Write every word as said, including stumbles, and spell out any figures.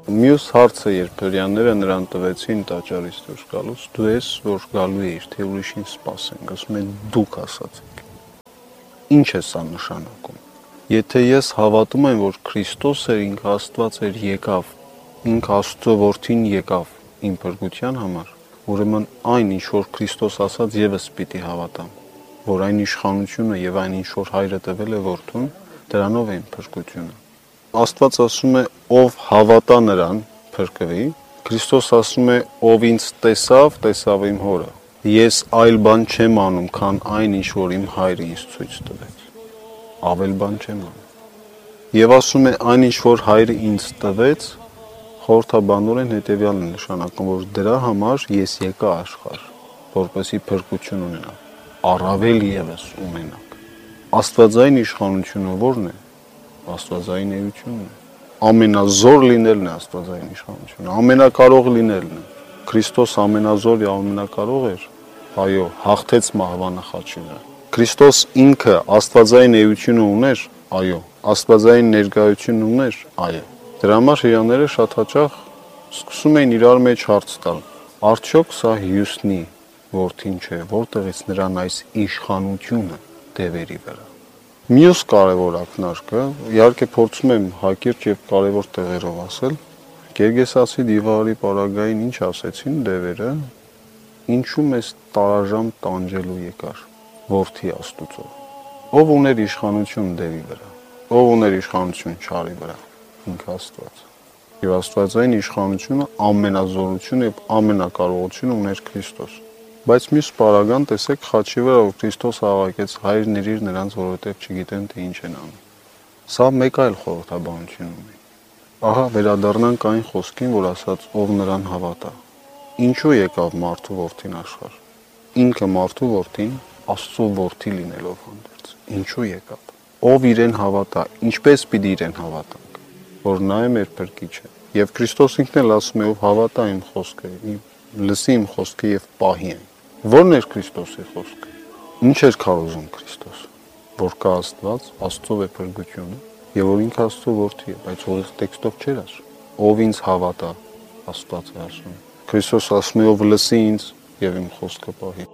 Մյուս հարցը, երբ հрьяաները նրան տվեցին տաճարից դուրս գալուց, դու ես, որ գալու էիր, թե ուրիշին սպասենք, ասում են դուք ասացիք։ Ինչ է սա նշանակում։ Եթե ես հավատում եմ, որ Քրիստոս էր, ինքը Աստված էր, եկավ, ինքը Աստծո որդին եկավ իմ փրկության համար, ուրեմն այն, ինչ որ Քրիստոս ասաց, եւս պիտի հավատամ, որ այն իշխանությունը եւ այն, ինչ որ Հայրը տվել է որդուն, դրանով է իմ փրկությունը։ Աստված ասում է, ով հավատա նրան, փրկվի։ Քրիստոս ասում է, ով ինձ տեսավ, տեսավ իմ Հորը։ Ես այլ բան չեմ անում, քան այն, ինչ որ իմ Հայրը ինձ ցույց տվեց։ Ավել բան չեմ անում։ Եվ ասում է, այն, ինչ որ Հայրը ինձ տվեց, խորհրդաբանորեն հետևյալն է նշանակում, որ դրա համար ես եկա աշխարհ, որպեսզի փրկություն ունենամ, առավել եւս ունենամ։ Աստվածային իշխանությունը ո՞րն է։ Աստվածային էությունն է։ Ամենազոր լինելն է աստվածային իշխանությունը, ամենակարող լինելն է։ Քրիստոս ամենազոր եւ ամենակարող էր։ Այո, հաղթեց մահվանը խաչի վրա։ Քրիստոս ինքը աստվածային էությունը ուներ։ Այո, աստվածային ներկայություն ուներ։ Այո։ Դրա համար հрьяաները շատ հաճախ սկսում էին իրար մեջ հարց տալ. արդյոք սա Հյուսնի որդին չէ, որտեղից նրան այս իշխանությունը դևերի վրա։ Մյուս կարևոր ակնարկը, իհարկե փորձում եմ հակիրճ եւ կարևոր տեղերով ասել, Գերգեսացի դիվարի պարագային ինչ ասեցին դևերը, ինչու մեզ տարաժամ տանջելու եկար որդի Աստուծո։ Ով ուներ իշխանություն դևի վրա, ով ուներ իշխանություն չարի վրա, ինքը Աստված։ Եվ աստվածային իշխանությունը ամենազորությունը եւ ամենակարողությունը ուներ Քրիստոս։ Բայց մյուս պարագան տեսեք խաչի վրա, որ Քրիստոս հավաքեց հայրն իր նրանց, որովհետև չգիտեն թե ինչ են անում։ Սա մեկ այլ խորհրդաբանություն ունի։ Ահա վերադառնանք այն խոսքին, որ ասաց ով նրան հավատա։ Ինչու եկավ մարդու որդին աշխարհ։ Ինքը մարդու որդին Աստծո որդի լինելով հանդերձ։ Ինչու եկավ։ Ով իրեն հավատա, ինչպես պիտի իրեն հավատանք, որ նա է մեր փրկիչը։ Եվ Քրիստոս ինքն էլ ասում է, ով հավատա իմ խոսքը, լսի իմ խոսքը եւ պահի այն։ Ո՞րն էր Քրիստոսի խոսքը։ Ինչ էր քարոզում Քրիստոս, որ կա Աստված, Աստծով է փրկությունը, եւ որ ինքը Աստծո որդի է, բայց ուղիղ տեքստով չէր ասում։ Ով ինձ հավատա, Աստված է ասում։ Քրիստոս ասում է, ով լսի ինձ եւ իմ խոսքը պահի։